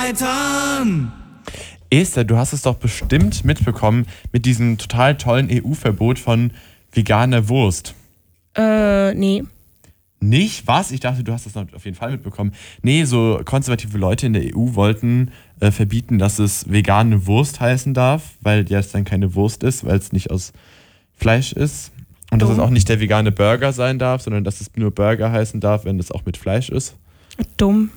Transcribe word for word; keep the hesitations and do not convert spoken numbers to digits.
erweitern. Esther, du hast es doch bestimmt mitbekommen mit diesem total tollen E U-Verbot von veganer Wurst. Äh, nee. Nicht? Was? Ich dachte, du hast das auf jeden Fall mitbekommen. Nee, so konservative Leute in der E U wollten äh, verbieten, dass es vegane Wurst heißen darf, weil ja es dann keine Wurst ist, weil es nicht aus Fleisch ist. Und dass es auch nicht der vegane Burger sein darf, sondern dass es nur Burger heißen darf, wenn es auch mit Fleisch ist. Dumm.